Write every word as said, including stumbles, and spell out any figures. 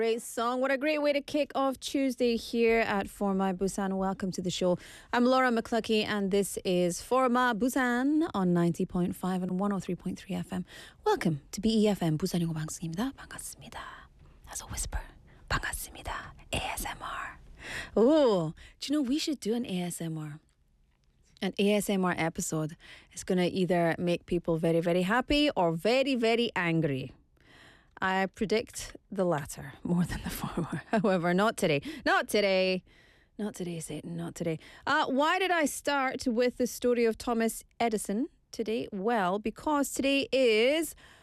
Great song. What a great way to kick off Tuesday here at Forma Busan. Welcome to the show. I'm Laura McCluckey and this is Forma Busan on ninety point five and one oh three point three F M. Welcome to B E F M 부산 영어 방송입니다. 반갑습니다. As a whisper. 반갑습니다. A S M R. Oh, do you know we should do an A S M R? An A S M R episode is going to either make people very, very happy or very, very angry. I predict the latter more than the former. However, not today. Not today. Not today, Satan. Not today. Uh, why did I start with the story of Thomas Edison today? Well, because today is